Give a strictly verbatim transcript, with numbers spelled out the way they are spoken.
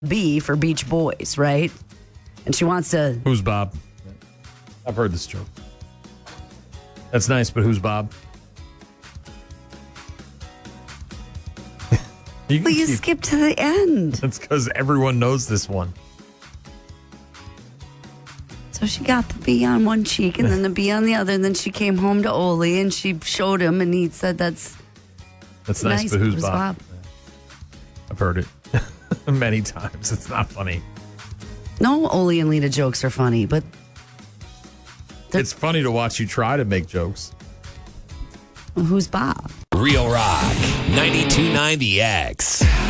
B for Beach Boys, right? And she wants to. Who's Bob? I've heard this joke. That's nice, but who's Bob? you But you keep, skipped to the end. That's because everyone knows this one. So she got the bee on one cheek and then the bee on the other. And then she came home to Ole and she showed him and he said, that's That's nice, nice but who's who's Bob? Bob? I've heard it many times. It's not funny. No, Ole and Lita jokes are funny, but It's funny to watch you try to make jokes. who's Bob? Real Rock ninety-two point nine The X.